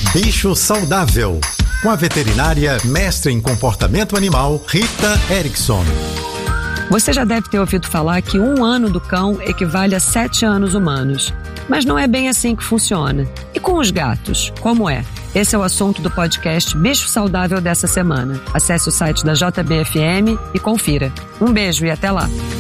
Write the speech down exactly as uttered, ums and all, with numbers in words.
Bicho Saudável, com a veterinária mestre em comportamento animal, Rita Erickson. Você já deve ter ouvido falar que um ano do cão equivale a sete anos humanos. Mas não é bem assim que funciona. E com os gatos, como é? Esse é o assunto do podcast Bicho Saudável dessa semana. Acesse o site da J B F M e confira. Um beijo e até lá!